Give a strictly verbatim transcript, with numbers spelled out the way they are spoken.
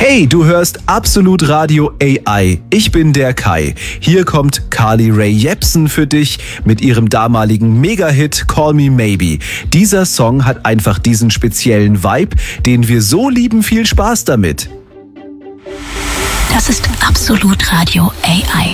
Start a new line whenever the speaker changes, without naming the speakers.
Hey, du hörst Absolut Radio A I. Ich bin der Kai. Hier kommt Carly Rae Jepsen für dich mit ihrem damaligen Mega-Hit Call Me Maybe. Dieser Song hat einfach diesen speziellen Vibe, den wir so lieben. Viel Spaß damit.
Das ist Absolut Radio A I.